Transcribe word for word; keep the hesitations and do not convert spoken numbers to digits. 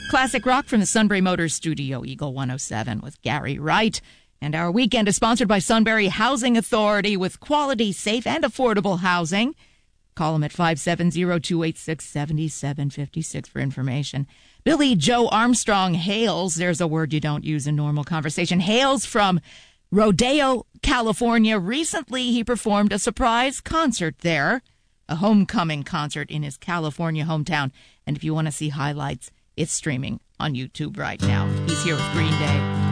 Classic rock from the Sunbury Motors Studio, Eagle one oh seven with Gary Wright. And our weekend is sponsored by Sunbury Housing Authority with quality, safe, and affordable housing. Call them at five seven zero, two eight six, seven seven five six for information. Billy Joe Armstrong hails, there's a word you don't use in normal conversation, hails from Rodeo, California. Recently, he performed a surprise concert there, a homecoming concert in his California hometown. And if you want to see highlights, it's streaming on YouTube right now. He's here with Green Day.